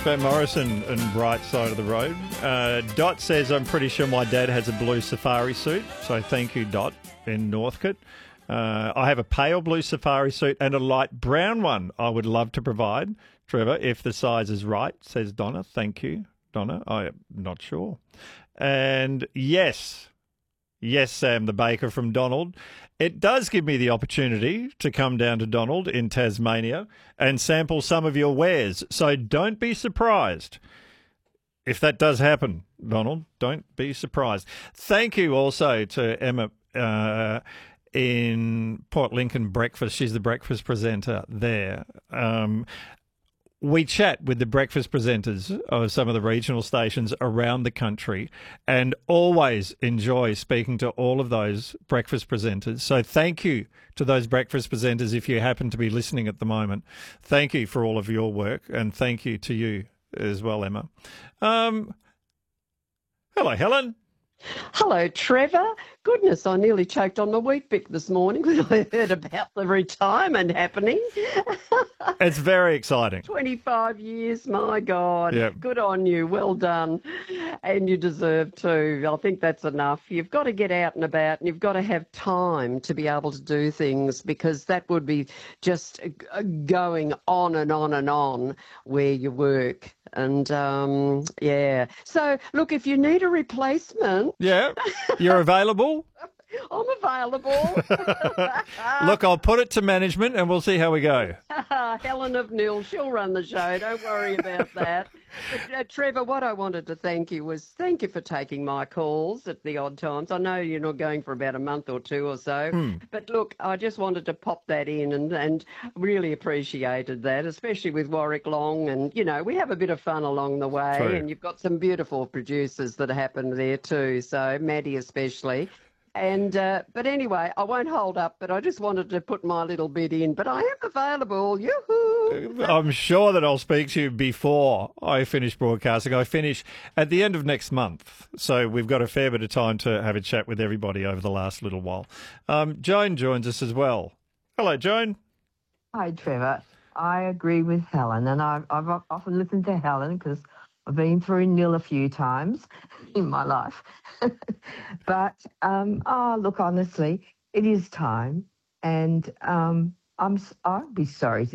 Van Morrison and Bright Side of the Road. Dot says, I'm pretty sure my dad has a blue safari suit. So thank you, Dot, in Northcote. I have a pale blue safari suit and a light brown one I would love to provide, Trevor, if the size is right, says Donna. Thank you, Donna. I'm not sure. And yes, Sam the Baker from Donald. It does give me the opportunity to come down to Donald in Tasmania and sample some of your wares. So don't be surprised if that does happen, Donald. Don't be surprised. Thank you also to Emma in Port Lincoln Breakfast. She's the breakfast presenter there. We chat with the breakfast presenters of some of the regional stations around the country and always enjoy speaking to all of those breakfast presenters. So thank you to those breakfast presenters if you happen to be listening at the moment. Thank you for all of your work, and thank you to you as well, Emma. Hello, Helen. Hello, Trevor. Goodness, I nearly choked on my Weet-Bix this morning when I heard about the retirement happening. It's very exciting. 25 years, my God. Yep. Good on you. Well done. And you deserve to. I think that's enough. You've got to get out and about, and you've got to have time to be able to do things, because that would be just going on and on and on where you work. And, yeah. So, look, if you need a replacement... Yeah, you're available? I'm available. Look, I'll put it to management and we'll see how we go. Helen of Nil, she'll run the show. Don't worry about that. But, Trevor, what I wanted to thank you for taking my calls at the odd times. I know you're not going for about a month or two or so. But look, I just wanted to pop that in and really appreciated that, especially with Warwick Long. And, you know, we have a bit of fun along the way. True. And you've got some beautiful producers that happen there too. So Maddie especially. And but anyway, I won't hold up, but I just wanted to put my little bit in. But I am available. Yoo-hoo! I'm sure that I'll speak to you before I finish broadcasting. I finish at the end of next month, so we've got a fair bit of time to have a chat with everybody over the last little while. Joan joins us as well. Hello, Joan. Hi, Trevor. I agree with Helen, and I've often listened to Helen because I've been through Nil a few times in my life. But, look, honestly, it is time. And I'd be sorry to